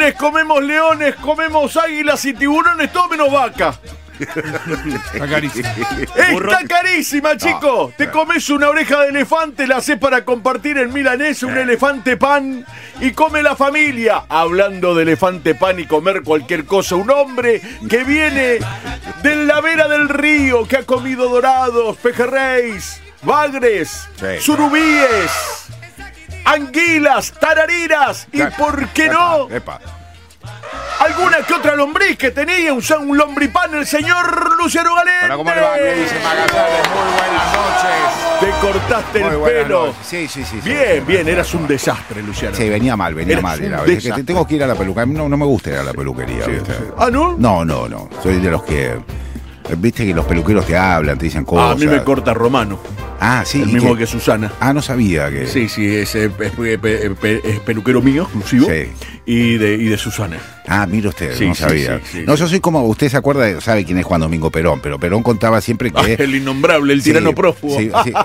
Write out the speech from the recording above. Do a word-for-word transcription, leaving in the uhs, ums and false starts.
tigres, comemos leones, comemos águilas y tiburones, todo menos vaca. Está carísimo. Está carísima, chico. No, Te no. comes una oreja de elefante, la haces para compartir en milanesa, un elefante pan y come la familia. Hablando de elefante pan y comer cualquier cosa, un hombre que viene de la vera del río, que ha comido dorados, pejerreyes, bagres, Sí. surubíes, anguilas, tarariras y, ¿por qué no?, Epa. alguna que otra lombriz que tenía, un, un lombripán, el señor Luciano Galente. Hola, ¿cómo le va? Bien, dice Magallanes. Muy buenas noches. Te cortaste Muy el buenas pelo. noches. Sí, sí, sí. sí. Bien, bien, eras un desastre, Luciano. Sí, venía mal, venía Eras mal. un Era, es que desastre. te- tengo que ir a la peluquería. No, no me gusta ir a la peluquería, Sí, ¿viste? sí. ¿Ah, no? No, no, no. Soy de los que... Viste que los peluqueros te hablan, te dicen Ah, cosas. a mí me corta Romano, Ah, sí. el ¿y mismo qué? que Susana. Ah, no sabía que... Sí, sí, es, es, es- es- es peluquero mío, exclusivo, Sí. y, de, y de Susana. Ah, mire usted, Sí, no sí, sabía. sí, sí, no, sí. yo soy como... Usted se acuerda, de- sabe quién es Juan Domingo Perón, pero Perón contaba siempre que... Ah, el innombrable, el Sí, tirano prófugo. sí, sí.